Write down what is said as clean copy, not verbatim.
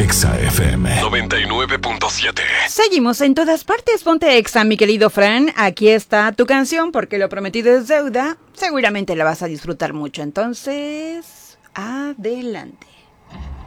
Exa FM 99.7. Seguimos en todas partes. Ponte Exa, mi querido Fran. Aquí está tu canción, porque lo prometido es deuda. Seguramente la vas a disfrutar mucho. Entonces, adelante.